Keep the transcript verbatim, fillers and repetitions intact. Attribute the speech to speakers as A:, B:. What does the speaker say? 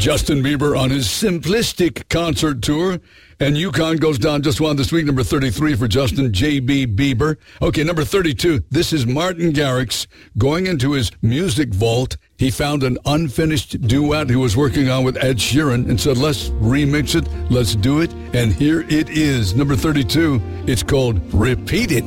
A: Justin Bieber on his Simplistic concert tour. And Yukon goes down just one this week, number thirty-three for Justin J B. Bieber. Okay, number thirty-two, this is Martin Garrix going into his music vault. He found an unfinished duet he was working on with Ed Sheeran and said, let's remix it, let's do it. And here it is, number thirty-two. It's called Repeat It.